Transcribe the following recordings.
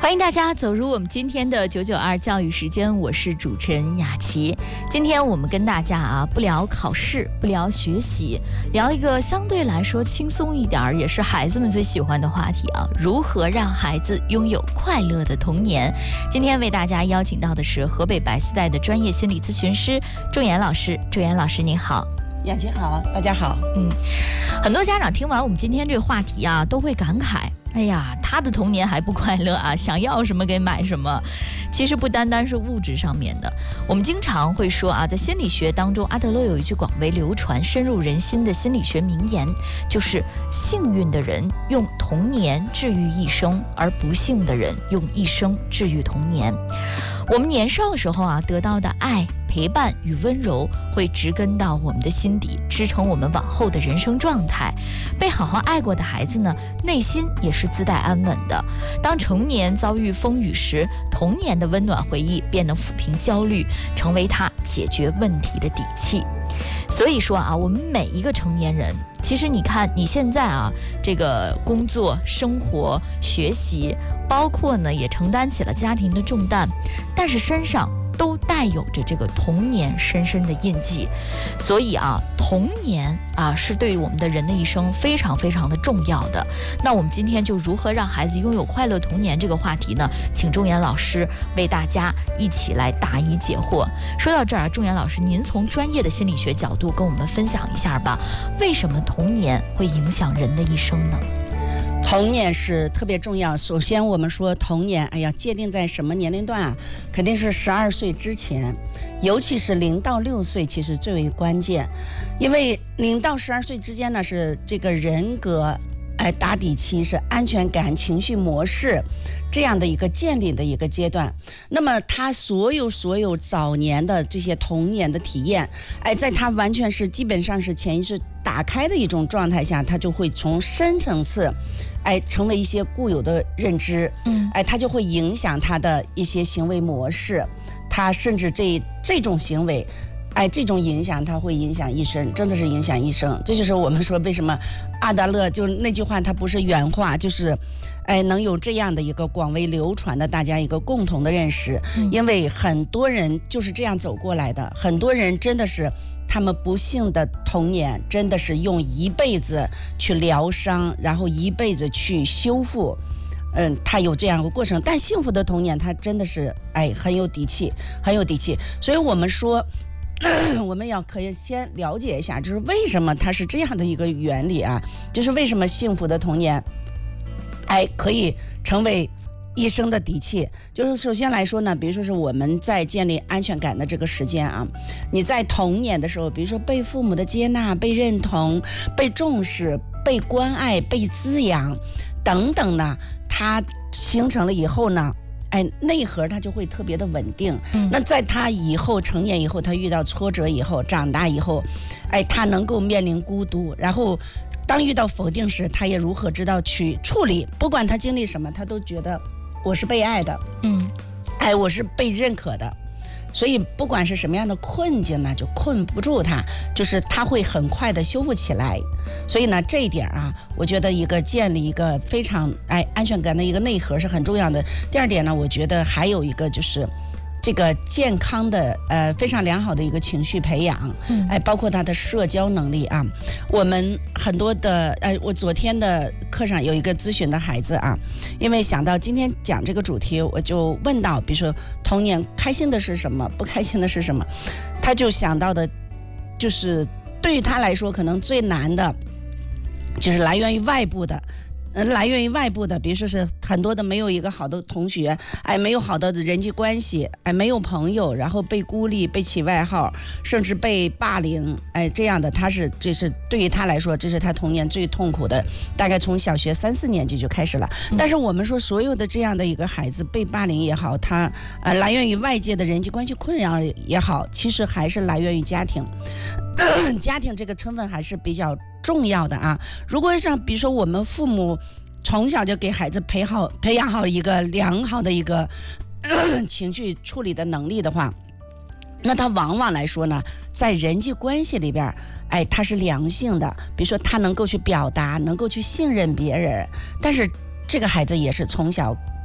欢迎大家走入我们今天的992教育时间，我是主持人雅琪。今天我们跟大家不聊考试，不聊学习，聊一个相对来说轻松一点，也是孩子们最喜欢的话题如何让孩子拥有快乐的童年。今天为大家邀请到的是河北白丝带的专业心理咨询师仲妍老师。仲妍老师您好。 雅琪好，大家好。 很多家长听完我们今天这个话题都会感慨，哎呀，他的童年还不快乐想要什么给买什么。其实不单单是物质上面的，我们经常会说在心理学当中，阿德勒有一句广为流传、深入人心的心理学名言，就是幸运的人用童年治愈一生，而不幸的人用一生治愈童年。我们年少的时候得到的爱、陪伴与温柔会植根到我们的心底，支撑我们往后的人生状态。被好好爱过的孩子呢，内心也是自带安稳的。当成年遭遇风雨时，童年的温暖回忆便能抚平焦虑，成为他解决问题的底气。所以说我们每一个成年人，其实你看你现在这个工作、生活、学习，包括呢也承担起了家庭的重担，但是身上都带有着这个童年深深的印记。所以童年是对于我们的人的一生非常非常的重要的。那我们今天就如何让孩子拥有快乐童年这个话题呢，请仲妍老师为大家一起来答疑解惑。说到这儿仲妍老师，您从专业的心理学角度跟我们分享一下吧，为什么童年会影响人的一生呢？ 童年是特别重要。首先我们说童年，界定在什么年龄段肯定是12岁之前，尤其是0到6岁其实最为关键。因为0到12岁之间呢，是这个人格打底期，是安全感、情绪模式这样的一个建立的一个阶段。那么他所有早年的这些童年的体验，在他完全是基本上是潜意识打开的一种状态下，他就会从深层次成为一些固有的认知，他就会影响他的一些行为模式，他甚至这种行为这种影响它会影响一生，真的是影响一生。这就是我们说为什么阿德勒就那句话，它不是原话，就是能有这样的一个广为流传的大家一个共同的认识。因为很多人就是这样走过来的，很多人真的是他们不幸的童年真的是用一辈子去疗伤，然后一辈子去修复，他有这样一个过程。但幸福的童年他真的是很有底气，很有底气。所以我们说我们可以先了解一下，就是为什么它是这样的一个原理就是为什么幸福的童年可以成为一生的底气。就是首先来说呢，比如说是我们在建立安全感的这个时间你在童年的时候，比如说被父母的接纳、被认同、被重视、被关爱、被滋养等等呢，它形成了以后呢，内核它就会特别的稳定。那在他以后成年以后，他遇到挫折以后，长大以后，他能够面临孤独，然后当遇到否定时，他也如何知道去处理。不管他经历什么，他都觉得我是被爱的，我是被认可的。所以不管是什么样的困境呢，就困不住他，就是他会很快的修复起来。所以呢，这一点我觉得建立一个非常安全感的一个内核是很重要的。第二点呢，我觉得还有一个就是这个健康的非常良好的一个情绪培养，包括他的社交能力我们很多的我昨天的课上有一个咨询的孩子因为想到今天讲这个主题，我就问到，比如说童年开心的是什么，不开心的是什么，他就想到的就是对于他来说可能最难的就是来源于外部的，比如说是很多的没有一个好的同学，没有好的人际关系，没有朋友，然后被孤立、被起外号，甚至被霸凌，这样的这是对于他来说，这是他童年最痛苦的，大概从小学3、4年级就开始了。但是我们说所有的这样的一个孩子被霸凌也好，他来源于外界的人际关系困扰也好，其实还是来源于家庭。家庭这个成分还是比较重要的如果像比如说我们父母从小就给孩子培养好一个良好的一个情绪处理的能力的话，那他往往来说呢，在人际关系里边他是良性的，比如说他能够去表达，能够去信任别人，但是这个孩子也是从小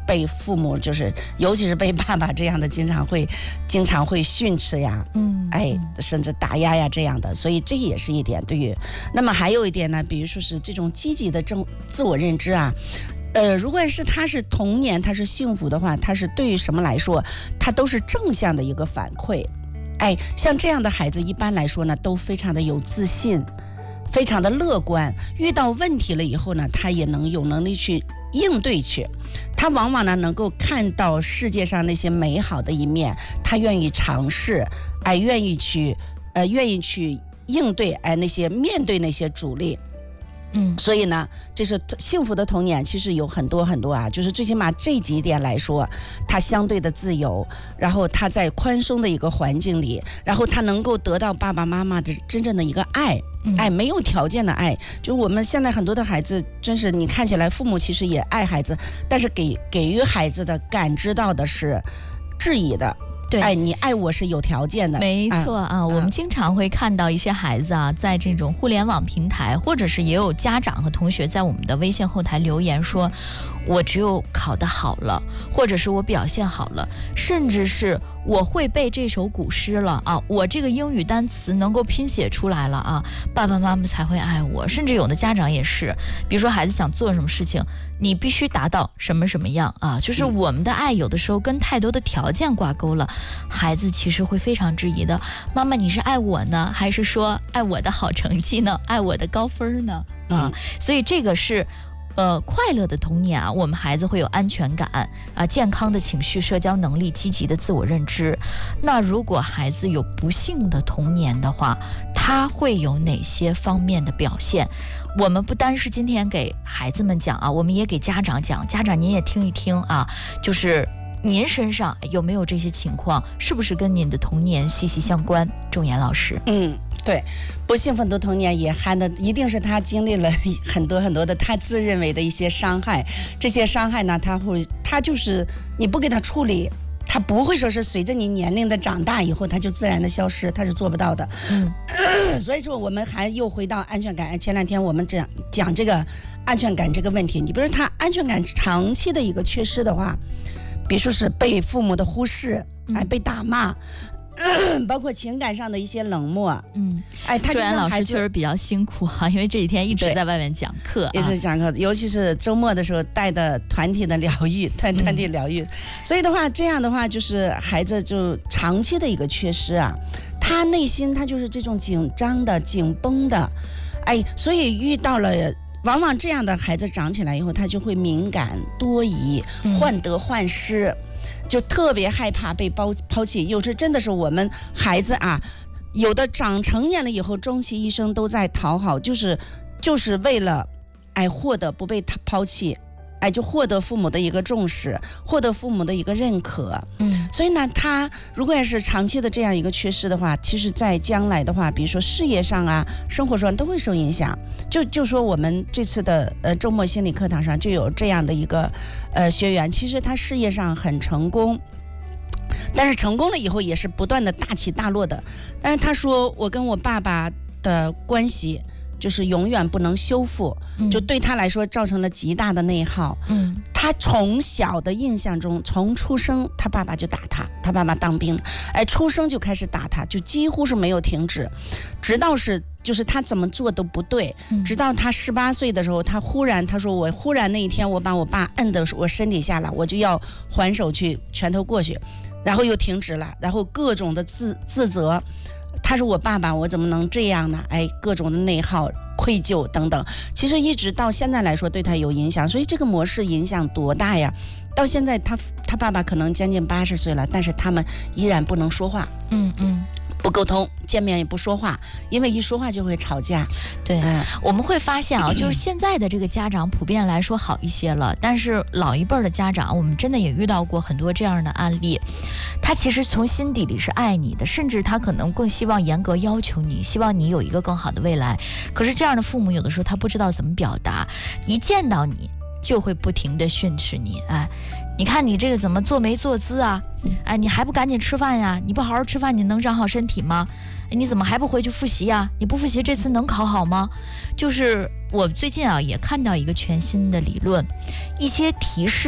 被父母就是尤其是被爸爸这样的经常会训斥呀，甚至打压呀这样的，所以这也是一点。对于那么还有一点呢，比如说是这种积极的自我认知啊。如果是他是童年，他是幸福的话，他是对于什么来说，他都是正向的一个反馈。像这样的孩子一般来说呢，都非常的有自信，非常的乐观，遇到问题了以后呢，他也有能力去应对去，他往往呢能够看到世界上那些美好的一面，他愿意尝试，愿意去应对，面对那些阻力。所以呢，这是幸福的童年，其实有很多很多啊，就是最起码这几点来说，他相对的自由，然后他在宽松的一个环境里，然后他能够得到爸爸妈妈的真正的一个爱，没有条件的爱。就我们现在很多的孩子，真是你看起来父母其实也爱孩子，但是给予孩子的感知到的是质疑的。对，你爱我是有条件的， 没错啊。我们经常会看到一些孩子啊，在这种互联网平台，或者是也有家长和同学在我们的微信后台留言说，我只有考得好了，或者是我表现好了，甚至是我会背这首古诗了啊，我这个英语单词能够拼写出来了啊，爸爸妈妈才会爱我。甚至有的家长也是，比如说孩子想做什么事情，你必须达到什么什么样啊，就是我们的爱有的时候跟太多的条件挂钩了，孩子其实会非常质疑的，妈妈你是爱我呢，还是说爱我的好成绩呢，爱我的高分呢？所以这个是快乐的童年啊，我们孩子会有安全感啊，健康的情绪、社交能力、积极的自我认知。那如果孩子有不幸的童年的话，他会有哪些方面的表现？我们不单是今天给孩子们讲啊，我们也给家长讲，家长您也听一听啊，就是您身上有没有这些情况，是不是跟您的童年息息相关？仲妍老师。 对，不幸福的童年也含的一定是他经历了很多很多的他自认为的一些伤害，这些伤害呢，他就是你不给他处理，他不会说是随着你年龄的长大以后他就自然的消失，他是做不到的。所以说我们还又回到安全感。前两天我们讲这个安全感这个问题，你比如说他安全感长期的一个缺失的话，比如说是被父母的忽视，被打骂，包括情感上的一些冷漠。他仲妍老师确实比较辛苦哈，因为这几天一直在外面讲课， 也是讲课，尤其是周末的时候带的团体的疗愈，团体疗愈。所以的话，这样的话就是孩子就长期的一个缺失啊，他内心他就是这种紧张的、紧绷的，所以遇到了。往往这样的孩子长起来以后，他就会敏感、多疑、患得患失，就特别害怕被抛弃。有时真的是我们孩子啊，有的长成年了以后，终其一生都在讨好，就是为了获得不被他抛弃，就获得父母的一个重视，获得父母的一个认可。所以呢，他如果要是长期的这样一个缺失的话，其实在将来的话，比如说事业上啊、生活上都会受影响。就说我们这次的周末心理课堂上就有这样的一个学员，其实他事业上很成功，但是成功了以后也是不断的大起大落的。但是他说，我跟我爸爸的关系就是永远不能修复，就对他来说造成了极大的内耗。他从小的印象中，从出生他爸爸就打他，他爸爸当兵，出生就开始打他，就几乎是没有停止，直到就是他怎么做都不对，直到他18岁的时候，他说我忽然那一天我把我爸摁的我身体下了，我就要还手去拳头过去，然后又停止了，然后各种的自责。他说我爸爸我怎么能这样呢？各种的内耗、愧疚等等，其实一直到现在来说对他有影响。所以这个模式影响多大呀？到现在他爸爸可能将近80岁了，但是他们依然不能说话。不沟通，见面也不说话，因为一说话就会吵架。 对，我们会发现啊，就是现在的这个家长普遍来说好一些了，但是老一辈的家长，我们真的也遇到过很多这样的案例。他其实从心底里是爱你的，甚至他可能更希望严格要求你，希望你有一个更好的未来。可是这样的父母有的时候他不知道怎么表达，一见到你就会不停地训斥你。你看你这个怎么坐没坐姿啊？你还不赶紧吃饭呀？你不好好吃饭，你能长好身体吗？你怎么还不回去复习呀？你不复习这次能考好吗？就是我最近也看到一个全新的理论，一些提示